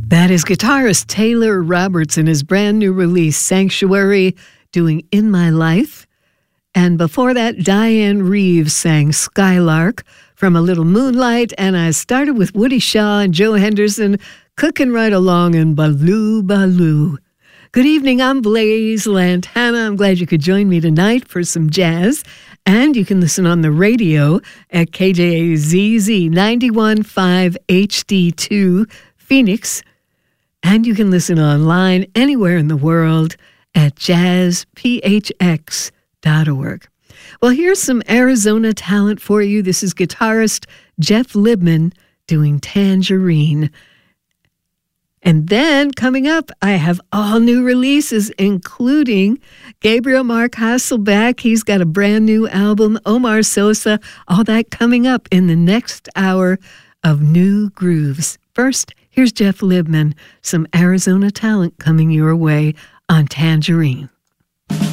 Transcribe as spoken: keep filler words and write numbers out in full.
That is guitarist Taylor Roberts in his brand new release, Sanctuary, doing In My Life. And before that, Diane Reeves sang Skylark from A Little Moonlight. And I started with Woody Shaw and Joe Henderson cooking right along in Baloo Baloo. Good evening, I'm Blaze Lantana. I'm glad you could join me tonight for some jazz. And you can listen on the radio at K J A Z Z ninety-one point five H D two Phoenix. And you can listen online anywhere in the world at jazz p h x dot org. Well, here's some Arizona talent for you. This is guitarist Jeff Libman doing Tangerine. And then coming up, I have all new releases, including Gabriel Mark Hasselbeck. He's got a brand new album, Omar Sosa, all that coming up in the next hour of New Grooves. First, here's Jeff Libman, some Arizona talent coming your way on Tangerine.